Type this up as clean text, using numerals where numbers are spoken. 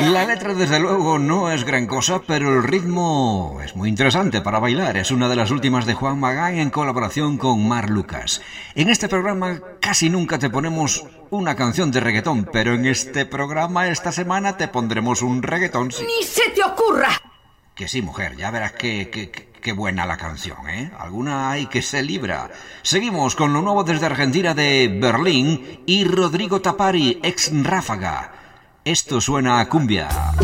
La letra, desde luego, no es gran cosa, pero el ritmo es muy interesante para bailar. Es una de las últimas de Juan Magán en colaboración con Mar Lucas. En este programa casi nunca te ponemos una canción de reggaetón, pero en este programa esta semana te pondremos un reggaetón. Sí. ¡Ni se te ocurra! Que sí, mujer, ya verás qué buena la canción, ¿eh? Alguna hay que se libra. Seguimos con lo nuevo desde Argentina de Berlín y Rodrigo Tapari, ex Ráfaga. Esto suena a cumbia.